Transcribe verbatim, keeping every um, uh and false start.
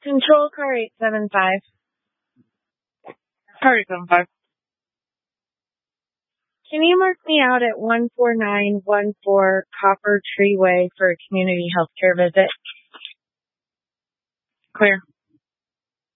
Control car eight seven five. Car eight seven five. Can you mark me out at one four nine one four Copper Tree Way for a community health care visit? Clear.